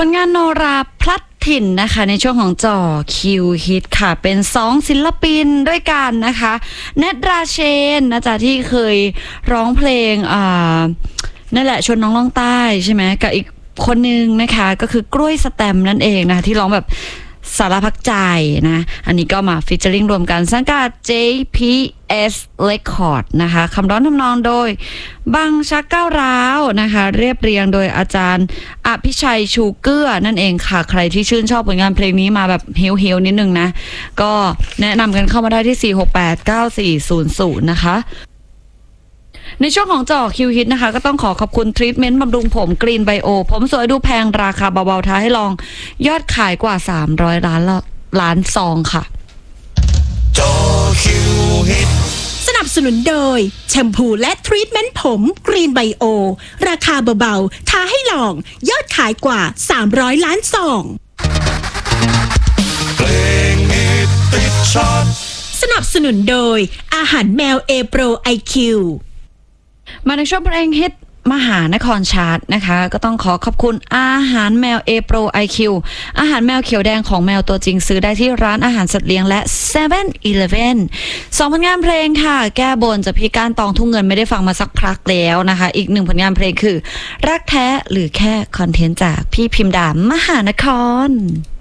ลงานโนราพลัดถิ่นนะคะในช่วงของจ่อคิวฮิตค่ะเป็น2ศิลปินด้วยกันนะคะเนตราเชนนะจ๊ะที่เคยร้องเพลงนั่นแหละชวนน้องล่องใต้ใช่ไหมกับอีกคนนึงนะคะก็คือกล้วยสแตมนั่นเองนะคะที่ร้องแบบสารพักใจนะอันนี้ก็มาฟีเจอริงรวมกันสังกัด JPS Record นะคะคำร้องทำนองโดยบังชักก้าวร้าวนะคะเรียบเรียงโดยอาจารย์อภิชัยชูเกื้อนั่นเองค่ะใครที่ชื่นชอบผลงานเพลงนี้มาแบบเฮียวๆนิดนึงนะก็แนะนำกันเข้ามาได้ที่4689400นะคะในช่วงของจ่อคิวฮิตนะคะก็ต้องขอขอบคุณทรีทเมนต์บำรุงผมกรีนไบโอผมสวยดูแพงราคาเบาๆท้าให้ลองยอดขายกว่า300ล้านซองค่ะจ่อคิวฮิตสนับสนุนโดยแชมพูและทรีทเมนต์ผมกรีนไบโอราคาเบาๆท้าให้ลองยอดขายกว่า300ล้านซองเพลงฮิตติดชาร์ตสนับสนุนโดยอาหารแมวเอโปรไอคิวมาในช่วงเพลงฮิตมหานครชาร์ตนะคะก็ต้องขอขอบคุณอาหารแมว A Pro IQ อาหารแมวเขียวแดงของแมวตัวจริงซื้อได้ที่ร้านอาหารสัตว์เลี้ยงและ 7-Eleven 2 ผลงานเพลงค่ะแก้บนจะพี่ก้านตองทุ่งเงินไม่ได้ฟังมาสักพักแล้วนะคะอีก1ผลงานเพลงคือรักแท้หรือแค่คอนเทนต์จากพี่พิมดามหานคร